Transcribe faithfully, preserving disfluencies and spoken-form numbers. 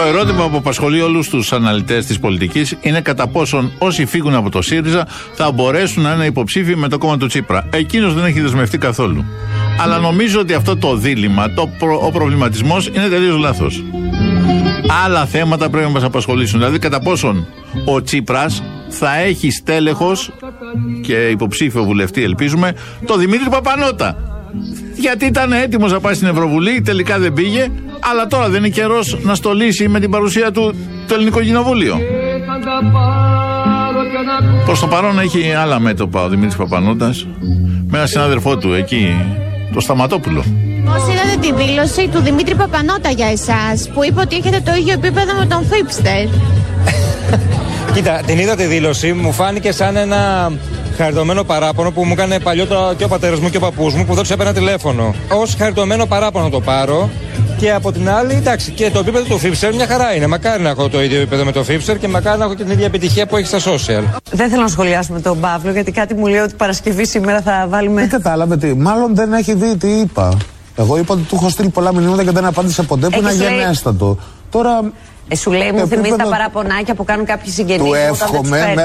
ερώτημα που απασχολεί όλους τους αναλυτές της πολιτικής είναι κατά πόσον όσοι φύγουν από το ΣΥΡΙΖΑ θα μπορέσουν να είναι υποψήφιοι με το κόμμα του Τσίπρα. Εκείνος δεν έχει δεσμευτεί καθόλου. Αλλά νομίζω ότι αυτό το δίλημμα, το προ, ο προβληματισμός είναι τελείως λάθος. Άλλα θέματα πρέπει να μας απασχολήσουν. Δηλαδή κατά πόσον ο Τσίπρας θα έχει στέλεχος και υποψήφιο βουλευτή, ελπίζουμε, το Δημήτρη Παπανότα. Γιατί ήταν έτοιμος να πάει στην Ευρωβουλή, τελικά δεν πήγε, αλλά τώρα δεν είναι καιρός να στολίσει με την παρουσία του το Ελληνικό Κοινοβούλιο. Προς το παρόν έχει άλλα μέτωπα ο Δημήτρης Παπανότας με έναν συνάδελφό του εκεί, το Σταματόπουλο. Πώς είδατε τη δήλωση του Δημήτρη Παπανότα για εσάς, που είπε ότι έχετε το ίδιο επίπεδο με τον Φίπστερ? Κοίτα, την είδα τη δήλωση, μου φάνηκε σαν ένα χαριτωμένο παράπονο που μου έκανε παλιότερα και ο πατέρας μου και ο παππούς μου, που δεν τους έπαιρνα τηλέφωνο. Ως χαριτωμένο παράπονο το πάρω. Και από την άλλη, εντάξει, και το επίπεδο του Φίπστερ μια χαρά είναι. Μακάρι να έχω το ίδιο επίπεδο με το Φίπστερ και μακάρι να έχω και την ίδια επιτυχία που έχει στα social. Δεν θέλω να σχολιάσουμε τον Παύλο, γιατί κάτι μου λέει ότι Παρασκευή σήμερα θα βάλουμε. Δεν κατάλαβε τι. Μάλλον δεν έχει δει τι είπα. Εγώ είπα ότι του έχω στείλει πολλά μηνύματα και δεν απάντησε ποτέ, που είναι γενναίστατο. Τώρα. Ε, σου λέει, μου θυμίζει τα παραπονάκια που κάνουν κάποιοι συγγενείς. Του εύχομαι.